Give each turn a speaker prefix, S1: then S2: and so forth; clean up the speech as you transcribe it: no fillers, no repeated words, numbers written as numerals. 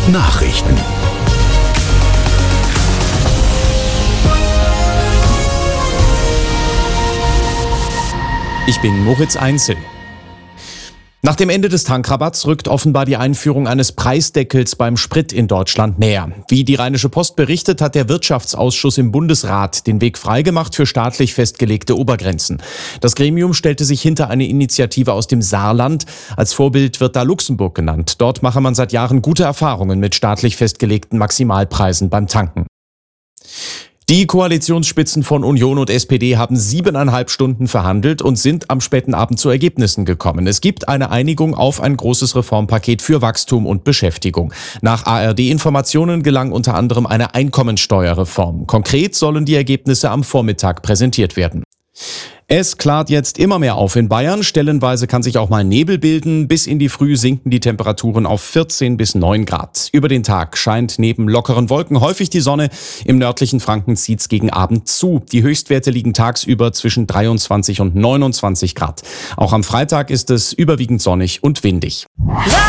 S1: Nachrichten.
S2: Ich bin Moritz Einzel. Nach dem Ende des Tankrabatts rückt offenbar die Einführung eines Preisdeckels beim Sprit in Deutschland näher. Wie die Rheinische Post berichtet, hat der Wirtschaftsausschuss im Bundesrat den Weg freigemacht für staatlich festgelegte Obergrenzen. Das Gremium stellte sich hinter eine Initiative aus dem Saarland. Als Vorbild wird da Luxemburg genannt. Dort mache man seit Jahren gute Erfahrungen mit staatlich festgelegten Maximalpreisen beim Tanken. Die Koalitionsspitzen von Union und SPD haben 7,5 Stunden verhandelt und sind am späten Abend zu Ergebnissen gekommen. Es gibt eine Einigung auf ein großes Reformpaket für Wachstum und Beschäftigung. Nach ARD-Informationen gelang unter anderem eine Einkommensteuerreform. Konkret sollen die Ergebnisse am Vormittag präsentiert werden. Es klart jetzt immer mehr auf in Bayern. Stellenweise kann sich auch mal Nebel bilden. Bis in die Früh sinken die Temperaturen auf 14 bis 9 Grad. Über den Tag scheint neben lockeren Wolken häufig die Sonne. Im nördlichen Franken zieht's gegen Abend zu. Die Höchstwerte liegen tagsüber zwischen 23 und 29 Grad. Auch am Freitag ist es überwiegend sonnig und windig.